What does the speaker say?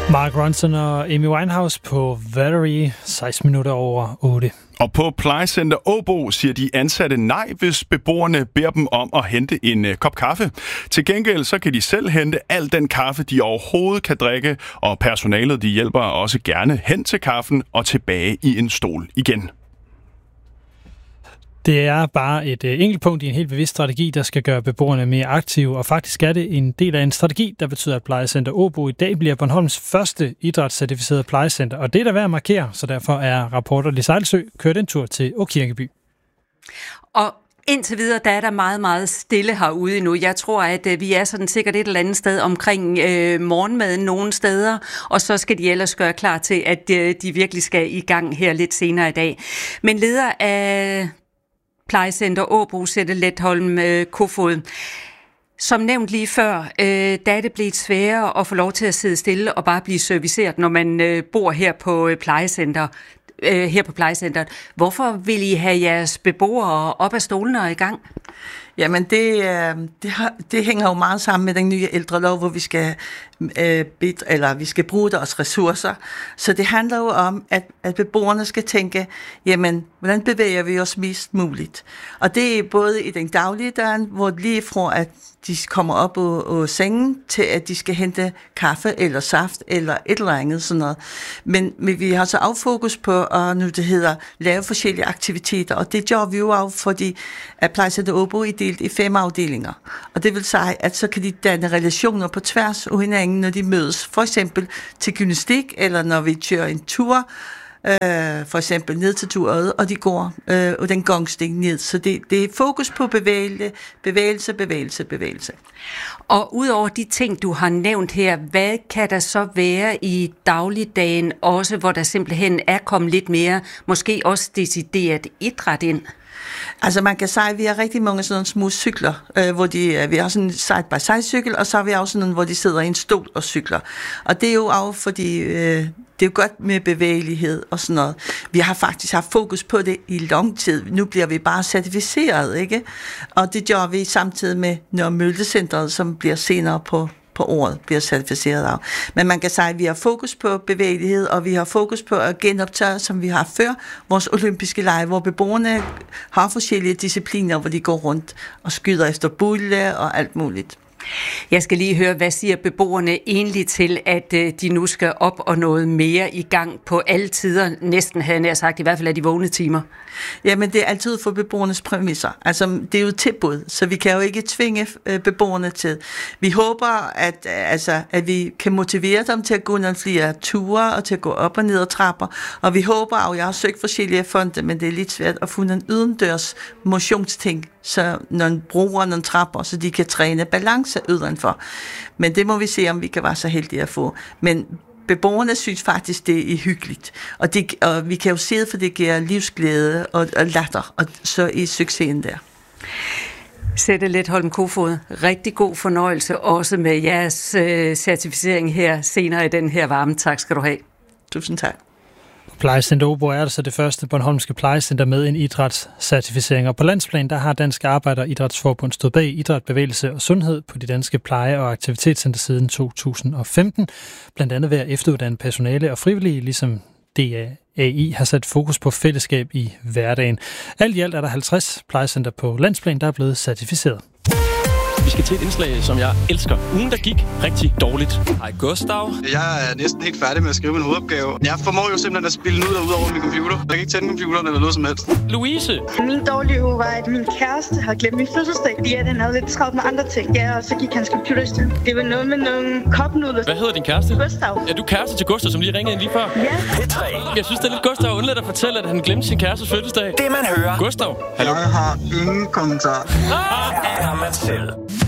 Mark Ronson og Amy Winehouse på Valerie, 16 minutter over 8. Og på plejecenter Åbo siger de ansatte nej, hvis beboerne beder dem om at hente en kop kaffe. Til gengæld så kan de selv hente al den kaffe, de overhovedet kan drikke, og personalet de hjælper også gerne hen til kaffen og tilbage i en stol igen. Det er bare et enkelt punkt i en helt bevidst strategi, der skal gøre beboerne mere aktive, og faktisk er det en del af en strategi, der betyder, at Plejecenter Åbo i dag bliver Bornholms første idrætscertificerede plejecenter, og det er der værd at markere, så derfor er rapporter Lis Ejlsø kørt en tur til Åkirkeby. Og indtil videre, der er der meget, meget stille herude endnu. Jeg tror, at vi er sådan sikkert et eller andet sted omkring morgenmaden nogle steder, og så skal de ellers gøre klar til, at de virkelig skal i gang her lidt senere i dag. Men leder af Plejecenter Åbo, Sette Letholm Kofod. Som nævnt lige før, der er det blevet sværere at få lov til at sidde stille og bare blive serviceret, når man bor her på plejecenteret. Hvorfor vil I have jeres beboere op af stolene og i gang? Jamen, det hænger jo meget sammen med den nye ældrelov, hvor vi skal bruge deres ressourcer. Så det handler jo om, at beboerne skal tænke, jamen, hvordan bevæger vi os mest muligt? Og det er både i den daglige dagen, hvor lige fra at de kommer op på sengen, til at de skal hente kaffe eller saft eller et eller andet sådan noget. Men vi har så affokus på at lave forskellige aktiviteter, og det gør vi jo af, fordi at Plejecenter Åbo er delt i 5 afdelinger. Og det vil sige, at så kan de danne relationer på tværs af hinanden, når de mødes. For eksempel til gymnastik, eller når vi kører en tur, for eksempel ned til turet, og de går den gangstig ned. Så det er fokus på bevægelse. Og udover de ting, du har nævnt her, hvad kan der så være i dagligdagen også, hvor der simpelthen er kommet lidt mere, måske også decideret idræt ind? Altså man kan sige, at vi har rigtig mange sådan små cykler, hvor vi har sådan en side-by-side cykel, og så har vi også sådan en, hvor de sidder i en stol og cykler. Og det er jo også fordi, det er jo godt med bevægelighed og sådan noget. Vi har faktisk haft fokus på det i lang tid. Nu bliver vi bare certificeret, ikke? Og det gør vi samtidig med Nørre-Mølle-centret, som bliver senere på året bliver certificeret af. Men man kan sige, at vi har fokus på bevægelighed, og vi har fokus på at genoptage, som vi har før, vores olympiske lege, hvor beboerne har forskellige discipliner, hvor de går rundt og skyder efter bulle og alt muligt. Jeg skal lige høre, hvad siger beboerne egentlig til, at de nu skal op og noget mere i gang på alle tider, næsten havde jeg sagt, i hvert fald af de vågne timer? Jamen, det er altid for beboernes præmisser. Altså, det er jo tilbud, så vi kan jo ikke tvinge beboerne til. Vi håber, at vi kan motivere dem til at gå nogle flere ture og til at gå op og ned ad trapper. Og vi håber, og jeg har søgt forskellige fonde, men det er lidt svært at få nogle udendørs motionsting, så nogle broer, nogle trapper, så de kan træne balance udenfor. Men det må vi se, om vi kan være så heldige at få. Men beboerne synes faktisk, det er hyggeligt. Og vi kan jo se det, for det giver livsglæde og latter, og så er succesen der. Sette Letholm Kofod, rigtig god fornøjelse også med jeres certificering her senere i den her varme. Tak skal du have. Tusind tak. Plejecenter Åbo er altså det første bornholmske plejecenter med en idrætscertificering. Og på landsplan, der har Dansk Arbejder Idrætsforbund stået bag idræt, bevægelse og sundhed på de danske pleje- og aktivitetscenter siden 2015. Blandt andet ved at efteruddanne personale og frivillige, ligesom DAI har sat fokus på fællesskab i hverdagen. Alt i alt er der 50 plejecenter på landsplan, der er blevet certificeret. Vi skal til et indslag, som jeg elsker. Ugen, der gik rigtig dårligt. Hej Gustav. Jeg er næsten helt færdig med at skrive min hovedopgave. Jeg formår jo simpelthen at spille ud over min computer. Jeg kan ikke tænde computeren eller noget som helst. Louise. Min dårlige uge var, at min kæreste havde glemt min fødselsdag, fordi han havde lidt travlt med andre ting. Ja, og så gik hans computer i stykker. Det var noget med nogle kopnudler. Hvad hedder din kæreste? Gustav. Er du kæreste til Gustav, som lige ringede ind lige før? Ja. Jeg synes, det er lidt Gustav undladt at fortælle, at han glemte sin kærestes fødselsdag. Det man hører. Gustav, hallo? Jeg har ingen kommentar. Er man selv.